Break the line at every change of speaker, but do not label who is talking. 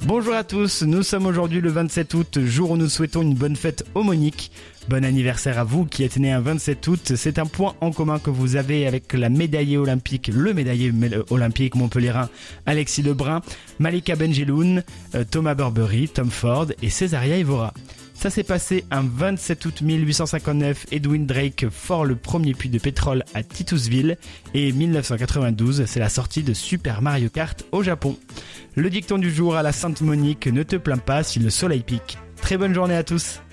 Bonjour à tous, nous sommes aujourd'hui le 27 août, jour où nous souhaitons une bonne fête aux Moniques. Bon anniversaire à vous qui êtes né un 27 août. C'est un point en commun que vous avez avec le médaillé olympique montpelliérain Alexis Lebrun, Malika Benjeloun, Thomas Burberry, Tom Ford et Césaria Evora. Ça s'est passé un 27 août 1859, Edwin Drake fore le premier puits de pétrole à Titusville et 1992, c'est la sortie de Super Mario Kart au Japon. Le dicton du jour à la Sainte Monique, ne te plains pas si le soleil pique. Très bonne journée à tous.